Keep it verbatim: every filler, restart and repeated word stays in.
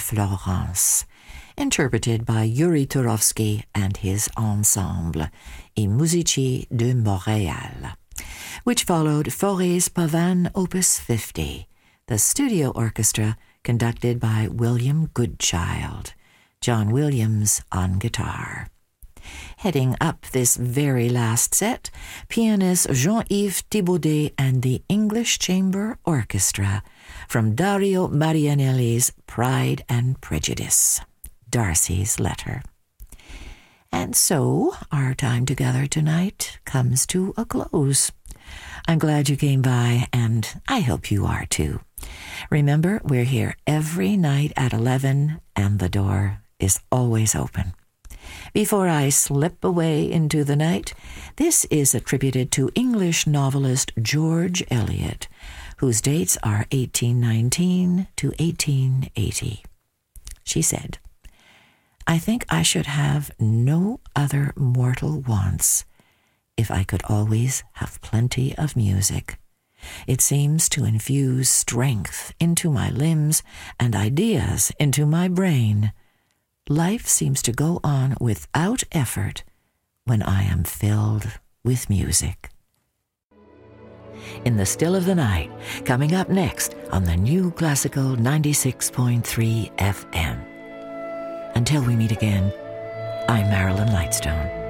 Florence, interpreted by Yuri Turovsky and his ensemble, I Musici de Montréal, which followed Fauré's Pavane Opus fifty, the studio orchestra conducted by William Goodchild, John Williams on guitar. Heading up this very last set, pianist Jean-Yves Thibaudet and the English Chamber Orchestra from Dario Marianelli's Pride and Prejudice, Darcy's Letter. And so, our time together tonight comes to a close. I'm glad you came by, and I hope you are too. Remember, we're here every night at eleven, and the door is always open. Before I slip away into the night, this is attributed to English novelist George Eliot, whose dates are eighteen nineteen to eighteen eighty. She said, "I think I should have no other mortal wants if I could always have plenty of music. It seems to infuse strength into my limbs and ideas into my brain. Life seems to go on without effort when I am filled with music." In the Still of the Night, coming up next on the New Classical ninety-six point three F M. Until we meet again, I'm Marilyn Lightstone.